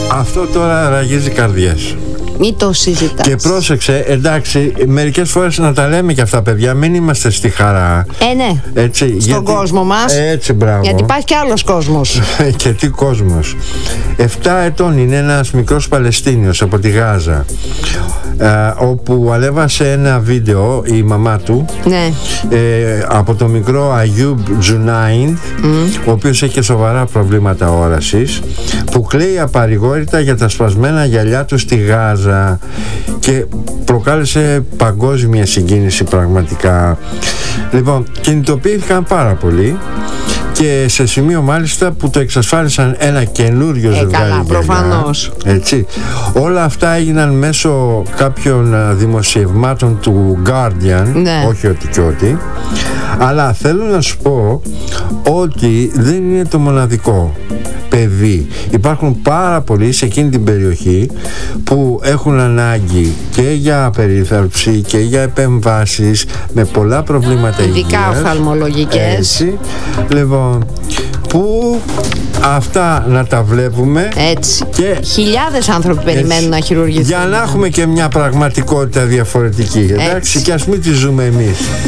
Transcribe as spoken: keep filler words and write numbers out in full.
Αυτό τώρα ραγίζει καρδιές. Μην το συζητάς. Και πρόσεξε, εντάξει, μερικές φορές να τα λέμε και αυτά, παιδιά, μην είμαστε στη χαρά. Ε, ναι. Έτσι, στον γιατί, κόσμο μας. Έτσι, μπράβο. Γιατί υπάρχει και άλλος κόσμος. Και τι κόσμος. Εφτά ετών είναι ένας μικρός Παλαιστίνιος από τη Γάζα, ε, όπου ανέβασε ένα βίντεο η μαμά του, Ναι. ε, από το μικρό Αγιούμπ Τζουνάιν, mm. ο οποίος έχει σοβαρά προβλήματα όρασης, που κλαίει απαρηγόρητα για τα σπασμένα γυαλιά του στη Γάζα και προκάλεσε παγκόσμια συγκίνηση πραγματικά. Λοιπόν, κινητοποιήθηκαν πάρα πολύ και σε σημείο μάλιστα που το εξασφάλισαν ένα καινούριο ε, ζευγάρι καλά, γυαλιά, προφανώς. έτσι. Όλα αυτά έγιναν μέσω κάποιων δημοσιευμάτων του Guardian, ναι. όχι ότι και ότι, αλλά θέλω να σου πω ότι δεν είναι το μοναδικό παιδί. Υπάρχουν πάρα πολλοί σε εκείνη την περιοχή που έχουν ανάγκη και για περίθαλψη και για επεμβάσεις με πολλά προβλήματα υγείας. Ειδικά οφθαλμολογικές. Έτσι. Λοιπόν, που αυτά να τα βλέπουμε. Έτσι. Και χιλιάδες άνθρωποι περιμένουν έτσι, να χειρουργηθούν. Για να έχουμε και μια πραγματικότητα διαφορετική. Εντάξει, και ας μην τη ζούμε εμείς.